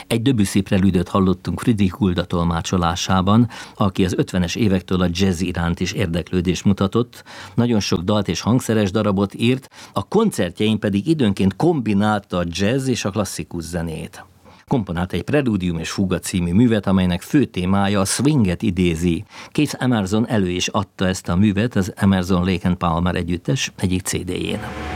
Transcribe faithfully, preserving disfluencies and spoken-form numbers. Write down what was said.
Egy Debussy prelüdöt hallottunk Friedrich Gulda tolmácsolásában, aki az ötvenes évektől a jazz iránt is érdeklődést mutatott, nagyon sok dalt és hangszeres darabot írt, a koncertjein pedig időnként kombinálta a jazz és a klasszikus zenét. Komponált egy Preludium és Fuga című művet, amelynek fő témája a swinget idézi. Keith Emerson elő is adta ezt a művet az Emerson, Lake and Palmer együttes egyik cé dé-jén.